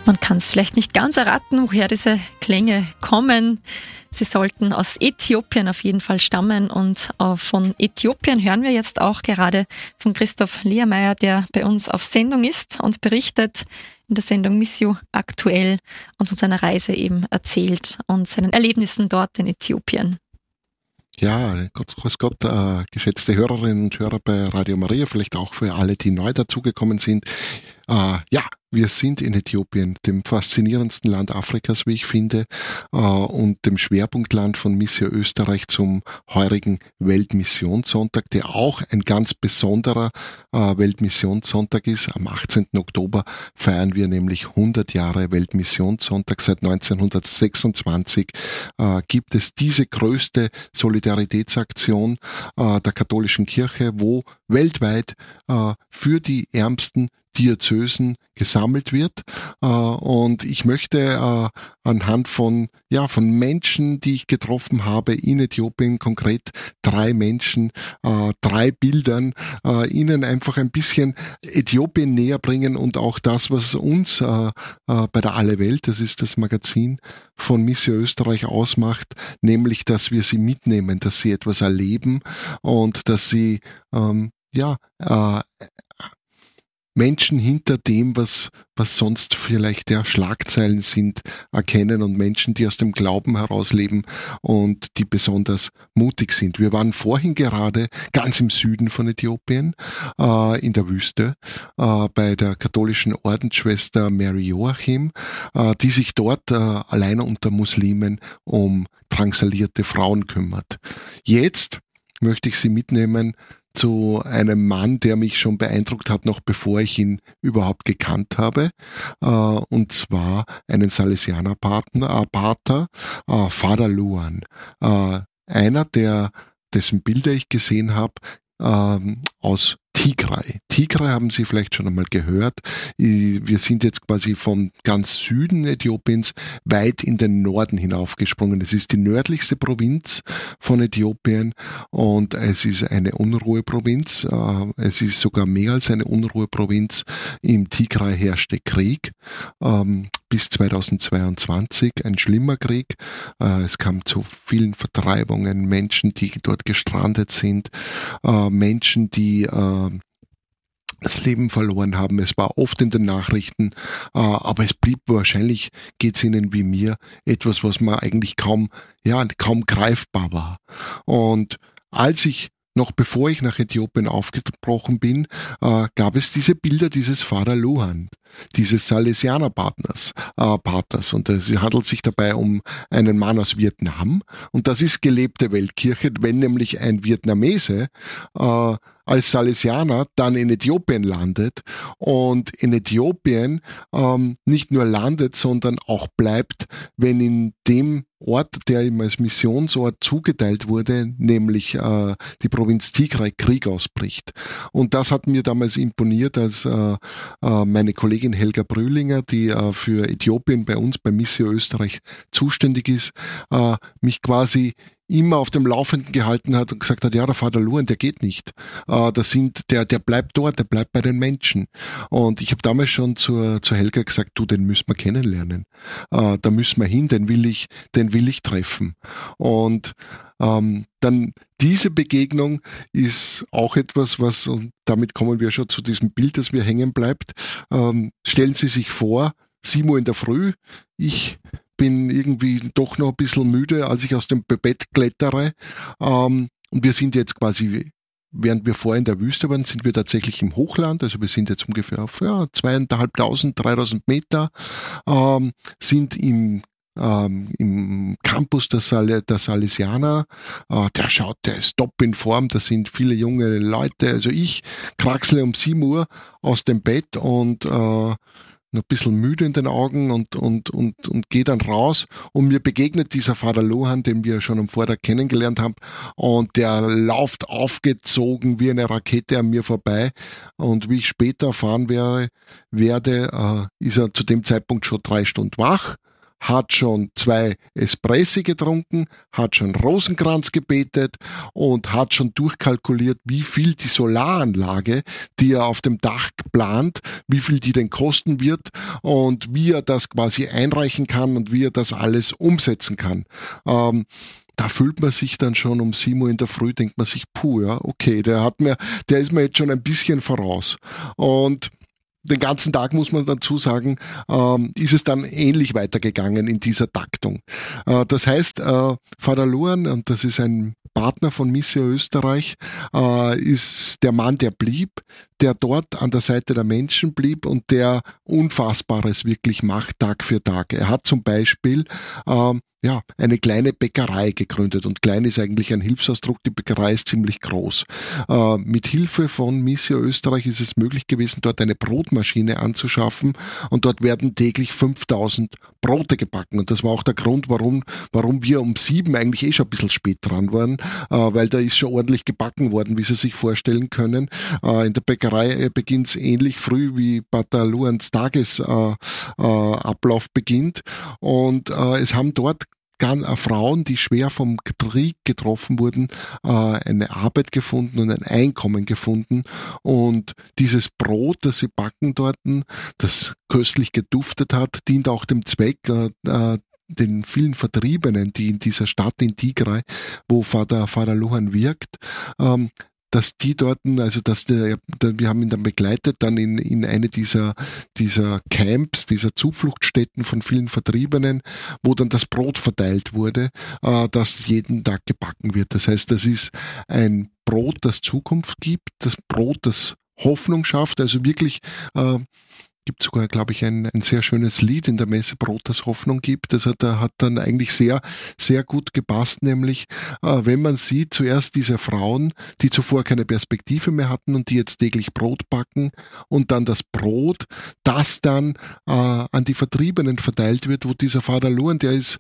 Man kann es vielleicht nicht ganz erraten, woher diese Klänge kommen. Sie sollten aus Äthiopien auf jeden Fall stammen und von Äthiopien hören wir jetzt auch gerade von Christoph Liermeier, der bei uns auf Sendung ist und berichtet in der Sendung Missio aktuell und von seiner Reise eben erzählt und seinen Erlebnissen dort in Äthiopien. Ja, grüß Gott, geschätzte Hörerinnen und Hörer bei Radio Maria, vielleicht auch für alle, die neu dazugekommen sind. Wir sind in Äthiopien, dem faszinierendsten Land Afrikas, wie ich finde, und dem Schwerpunktland von Missio Österreich zum heurigen Weltmissionssonntag, der auch ein ganz besonderer Weltmissionssonntag ist. Am 18. Oktober feiern wir nämlich 100 Jahre Weltmissionssonntag. Seit 1926 gibt es diese größte Solidaritätsaktion der katholischen Kirche, wo weltweit für die ärmsten Diözesen gesammelt wird, und ich möchte anhand von Menschen, die ich getroffen habe in Äthiopien, konkret 3 Menschen, 3 Bildern, ihnen einfach ein bisschen Äthiopien näher bringen und auch das, was uns bei der Alle Welt, das ist das Magazin von Missio Österreich, ausmacht, nämlich, dass wir sie mitnehmen, dass sie etwas erleben und dass sie Menschen hinter dem, was sonst vielleicht Schlagzeilen sind, erkennen und Menschen, die aus dem Glauben herausleben und die besonders mutig sind. Wir waren vorhin gerade ganz im Süden von Äthiopien, in der Wüste, bei der katholischen Ordensschwester Mary Joachim, die sich dort allein unter Muslimen um drangsalierte Frauen kümmert. Jetzt möchte ich Sie mitnehmen zu einem Mann, der mich schon beeindruckt hat, noch bevor ich ihn überhaupt gekannt habe, und zwar einen Salesianer-Pater, Father Luan. Einer, dessen Bilder ich gesehen habe, aus Tigray. Tigray haben Sie vielleicht schon einmal gehört. Wir sind jetzt quasi vom ganz Süden Äthiopiens weit in den Norden hinaufgesprungen. Es ist die nördlichste Provinz von Äthiopien und es ist eine Unruheprovinz. Es ist sogar mehr als eine Unruheprovinz. Im Tigray herrschte Krieg bis 2022, ein schlimmer Krieg. Es kam zu vielen Vertreibungen, Menschen, die dort gestrandet sind, Menschen, die das Leben verloren haben. Es war oft in den Nachrichten, aber es blieb wahrscheinlich, geht's Ihnen wie mir, etwas, was man eigentlich kaum greifbar war. Und noch bevor ich nach Äthiopien aufgebrochen bin, gab es diese Bilder dieses Father Luan, dieses Salesianer-Paters. Und es handelt sich dabei um einen Mann aus Vietnam. Und das ist gelebte Weltkirche, wenn nämlich ein Vietnamese als Salesianer dann in Äthiopien landet und in Äthiopien nicht nur landet, sondern auch bleibt, wenn in dem Ort, der ihm als Missionsort zugeteilt wurde, nämlich die Provinz Tigray, Krieg ausbricht. Und das hat mir damals imponiert, als meine Kollegin Helga Brühlinger, die für Äthiopien bei uns bei Missio Österreich zuständig ist, mich immer auf dem Laufenden gehalten hat und gesagt hat, ja, der Father Luan, der geht nicht. Der bleibt dort, der bleibt bei den Menschen. Und ich habe damals schon zur Helga gesagt, den müssen wir kennenlernen. Da müssen wir hin, den will ich treffen. Und dann diese Begegnung ist auch etwas, und damit kommen wir schon zu diesem Bild, das mir hängen bleibt. Stellen Sie sich vor, 7 Uhr in der Früh, ich bin irgendwie doch noch ein bisschen müde, als ich aus dem Bett klettere. Und wir sind jetzt quasi, während wir vorher in der Wüste waren, sind wir tatsächlich im Hochland. Also wir sind jetzt ungefähr auf 2.500, 3.000 Meter, sind im Campus der Salesianer. Der ist top in Form, da sind viele junge Leute. Also ich kraxle um 7 Uhr aus dem Bett und ein bisschen müde in den Augen und gehe dann raus und mir begegnet dieser Father Luan, den wir schon am Vortag kennengelernt haben, und der läuft aufgezogen wie eine Rakete an mir vorbei, und wie ich später erfahren werde, ist er zu dem Zeitpunkt schon 3 Stunden wach, hat schon 2 Espressi getrunken, hat schon Rosenkranz gebetet und hat schon durchkalkuliert, wie viel die Solaranlage, die er auf dem Dach plant, wie viel die denn kosten wird und wie er das quasi einreichen kann und wie er das alles umsetzen kann. Da fühlt man sich dann schon um 7 Uhr in der Früh, denkt man sich, puh, ja, okay, der ist mir jetzt schon ein bisschen voraus. Und den ganzen Tag, muss man dazu sagen, ist es dann ähnlich weitergegangen in dieser Taktung. Das heißt, Vater Luan, und das ist ein Partner von Missio Österreich, ist der Mann, der blieb, der dort an der Seite der Menschen blieb und der Unfassbares wirklich macht, Tag für Tag. Er hat zum Beispiel eine kleine Bäckerei gegründet, und klein ist eigentlich ein Hilfsausdruck, die Bäckerei ist ziemlich groß. Mit Hilfe von Missio Österreich ist es möglich gewesen, dort eine Brotmaschine anzuschaffen, und dort werden täglich 5000 Brote gebacken, und das war auch der Grund, warum wir um 7 eigentlich schon ein bisschen spät dran waren, weil da ist schon ordentlich gebacken worden, wie Sie sich vorstellen können. In der Bäckerei beginnt es ähnlich früh, wie Pater Luans Tagesablauf beginnt, und es haben dort Frauen, die schwer vom Krieg getroffen wurden, eine Arbeit gefunden und ein Einkommen gefunden. Und dieses Brot, das sie backen dort, das köstlich geduftet hat, dient auch dem Zweck, den vielen Vertriebenen, die in dieser Stadt in Tigray, wo Vater Luan wirkt, dass die dort, wir haben ihn dann begleitet, dann in eine dieser Camps, dieser Zufluchtsstätten von vielen Vertriebenen, wo dann das Brot verteilt wurde, das jeden Tag gebacken wird. Das heißt, das ist ein Brot, das Zukunft gibt, das Brot, das Hoffnung schafft, also wirklich gibt sogar, glaube ich, ein sehr schönes Lied in der Messe, Brot, das Hoffnung gibt. Das hat dann eigentlich sehr, sehr gut gepasst, nämlich wenn man sieht, zuerst diese Frauen, die zuvor keine Perspektive mehr hatten und die jetzt täglich Brot backen, und dann das Brot, das dann an die Vertriebenen verteilt wird, wo dieser Vater Luan, der ist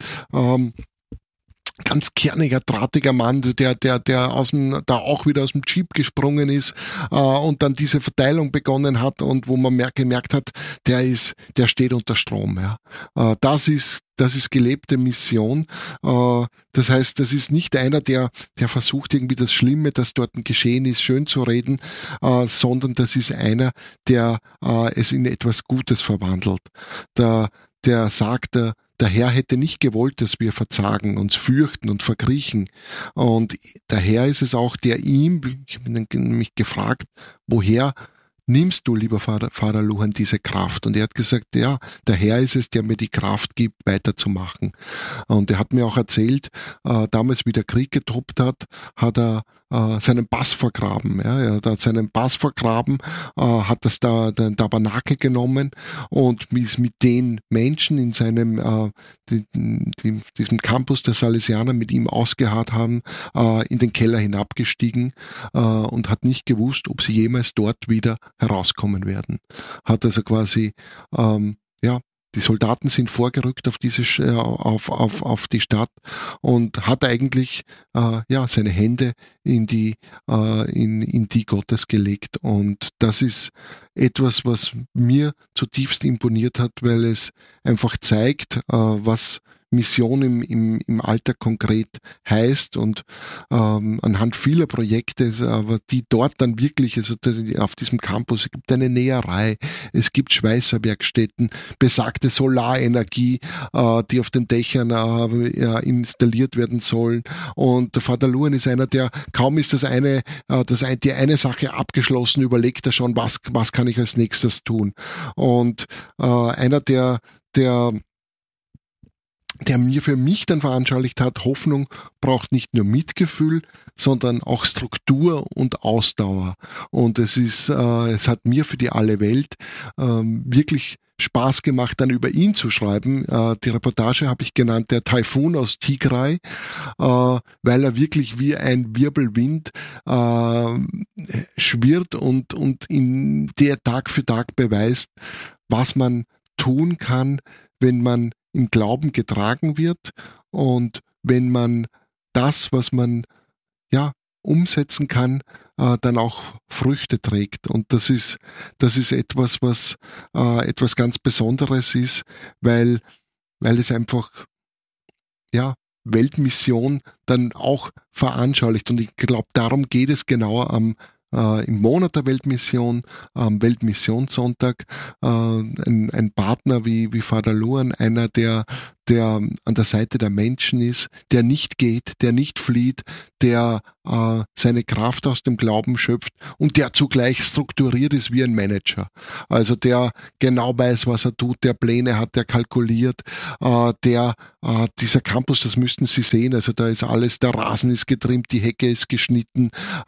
ganz kerniger, drahtiger Mann, der da auch wieder aus dem Jeep gesprungen ist und dann diese Verteilung begonnen hat, und wo man gemerkt hat, der steht unter Strom. Ja. Das ist gelebte Mission. Das heißt, das ist nicht einer, der versucht, irgendwie das Schlimme, das dort geschehen ist, schön zu reden, sondern das ist einer, der es in etwas Gutes verwandelt. Der sagt, der Herr hätte nicht gewollt, dass wir verzagen, uns fürchten und verkriechen. Und der Herr ist es auch, der ich habe mich gefragt, woher nimmst du, lieber Vater Luan, diese Kraft? Und er hat gesagt, ja, der Herr ist es, der mir die Kraft gibt, weiterzumachen. Und er hat mir auch erzählt, damals, wie der Krieg getobt hat, hat er seinen Pass vergraben. Ja, er hat seinen Pass vergraben, hat den Tabernakel genommen und ist mit den Menschen in seinem diesem Campus der Salesianer mit ihm ausgeharrt haben, in den Keller hinabgestiegen und hat nicht gewusst, ob sie jemals dort wieder herauskommen werden. Hat also quasi die Soldaten sind vorgerückt auf auf die Stadt, und hat eigentlich seine Hände in die Gottes gelegt. Und das ist etwas, was mir zutiefst imponiert hat, weil es einfach zeigt, was Mission im Alltag konkret heißt, und anhand vieler Projekte, aber die dort dann wirklich, also auf diesem Campus, es gibt eine Näherei, es gibt Schweißerwerkstätten, besagte Solarenergie, die auf den Dächern installiert werden sollen, und der Vater Luan ist einer, der kaum ist die eine Sache abgeschlossen, überlegt er schon, was kann ich als nächstes tun, und einer, der mir für mich dann veranschaulicht hat, Hoffnung braucht nicht nur Mitgefühl, sondern auch Struktur und Ausdauer. Und es hat mir für die alle Welt wirklich Spaß gemacht, dann über ihn zu schreiben. Die Reportage habe ich genannt, der Taifun aus Tigray, weil er wirklich wie ein Wirbelwind schwirrt und in der Tag für Tag beweist, was man tun kann, wenn man im Glauben getragen wird und wenn man das, was man umsetzen kann, dann auch Früchte trägt. Und das ist etwas, was etwas ganz Besonderes ist, weil weil es einfach, ja, Weltmission dann auch veranschaulicht. Und ich glaube, darum geht es genau im Monat der Weltmission, am Weltmissionssonntag, ein Partner wie Vater Luan, einer, der an der Seite der Menschen ist, der nicht geht, der nicht flieht, der seine Kraft aus dem Glauben schöpft und der zugleich strukturiert ist wie ein Manager. Also der genau weiß, was er tut, der Pläne hat, der kalkuliert, dieser Campus, das müssten Sie sehen, also da ist alles, der Rasen ist getrimmt, die Hecke ist geschnitten,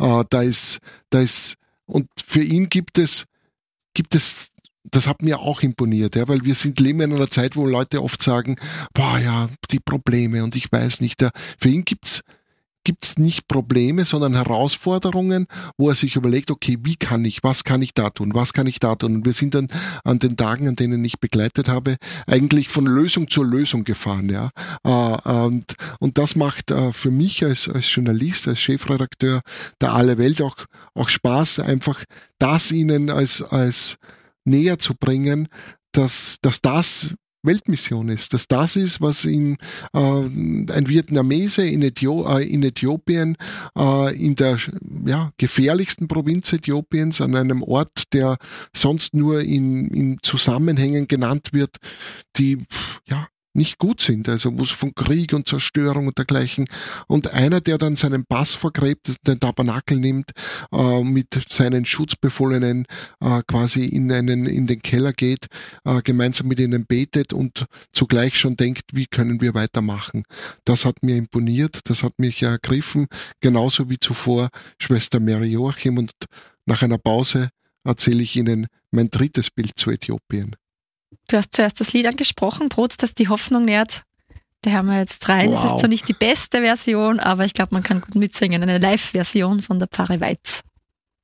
und für ihn gibt es, das hat mir auch imponiert, ja, weil wir leben in einer Zeit, wo Leute oft sagen, boah, ja, die Probleme und ich weiß nicht, für ihn gibt's nicht Probleme, sondern Herausforderungen, wo er sich überlegt, okay, was kann ich da tun? Und wir sind dann an den Tagen, an denen ich begleitet habe, eigentlich von Lösung zur Lösung gefahren, ja. Und das macht für mich als Journalist, als Chefredakteur der Alle Welt auch Spaß, einfach das ihnen als näher zu bringen, dass das Weltmission ist, dass das ist, was ein Vietnamese in Äthiopien, in der gefährlichsten Provinz Äthiopiens, an einem Ort, der sonst nur in Zusammenhängen genannt wird, die nicht gut sind, also wo es von Krieg und Zerstörung und dergleichen, und einer, der dann seinen Pass vergräbt, den Tabernakel nimmt, mit seinen Schutzbefohlenen quasi in den Keller geht, gemeinsam mit ihnen betet und zugleich schon denkt, wie können wir weitermachen. Das hat mir imponiert, das hat mich ergriffen, genauso wie zuvor Schwester Mary Joachim, und nach einer Pause erzähle ich Ihnen mein drittes Bild zu Äthiopien. Du hast zuerst das Lied angesprochen, Brot, das die Hoffnung nährt. Da haben wir jetzt rein. Es ist zwar nicht die beste Version, aber ich glaube, man kann gut mitsingen. Eine Live-Version von der Pfarre Weiz.